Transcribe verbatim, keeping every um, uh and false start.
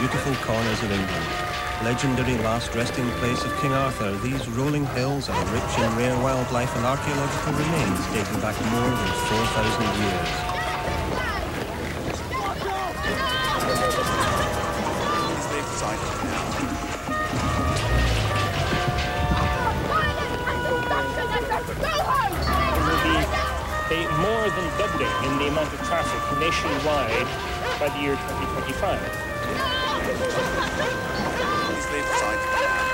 beautiful corners of England. Legendary last resting place of King Arthur, these rolling hills are rich in rare wildlife and archaeological remains dating back more than four thousand years. There will be a more than doubling in the amount of traffic nationwide by the year twenty twenty-five.